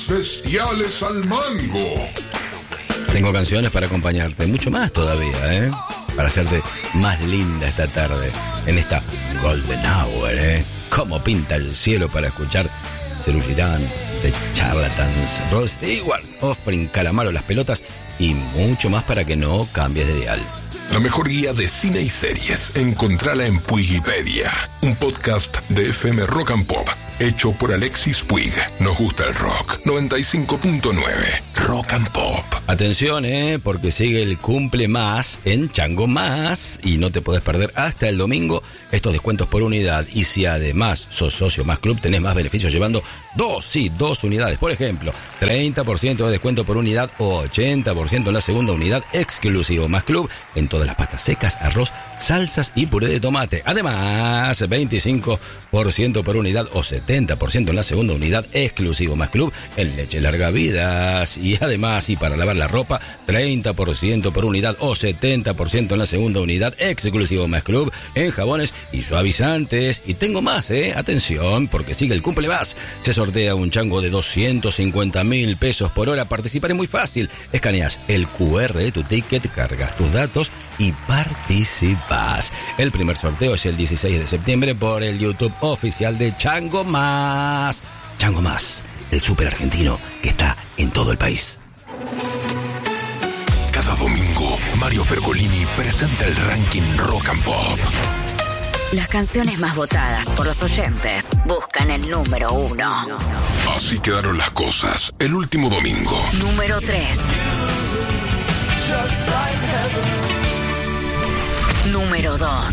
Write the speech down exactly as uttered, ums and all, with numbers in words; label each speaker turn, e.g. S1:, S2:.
S1: bestiales al mango.
S2: Tengo canciones para acompañarte, mucho más todavía, ¿eh? Para hacerte más linda esta tarde, en esta Golden Hour, ¿eh? Cómo pinta el cielo para escuchar Serú Girán, The Charlatans, Rod Stewart, Offspring, Calamaro, Las Pelotas y mucho más para que no cambies de dial.
S1: La mejor guía de cine y series, encontrala en Puigipedia, un podcast de F M Rock and Pop, hecho por Alexis Puig. Nos gusta el rock. noventa y cinco punto nueve Rock and Pop.
S2: Atención, eh, porque sigue el cumple más en Chango Más y no te podés perder hasta el domingo estos descuentos por unidad. Y si además sos socio Más Club, tenés más beneficios llevando dos, sí, dos unidades. Por ejemplo, treinta por ciento de descuento por unidad o ochenta por ciento en la segunda unidad exclusivo Más Club en todas las pastas secas, arroz, salsas y puré de tomate. Además, veinticinco por ciento por unidad o setenta por ciento en la segunda unidad exclusivo Más Club en leche larga vidas. Y además, y para lavar la ropa, treinta por ciento por unidad o setenta por ciento en la segunda unidad exclusivo Más Club en jabones y suavizantes. Y tengo más, eh, atención, porque sigue el cumple más. Se sortea un chango de doscientos cincuenta mil pesos por hora. Participar es muy fácil. Escaneas el cu erre de tu ticket, cargas tus datos y participas. El primer sorteo es el dieciséis de septiembre por el YouTube oficial de Chango Más. Chango Más, el súper argentino que está en todo el país.
S1: Cada domingo, Mario Pergolini presenta el ranking Rock and Pop.
S3: Las canciones más votadas por los oyentes buscan el número uno.
S1: Así quedaron las cosas el último domingo.
S3: Número tres. Número dos.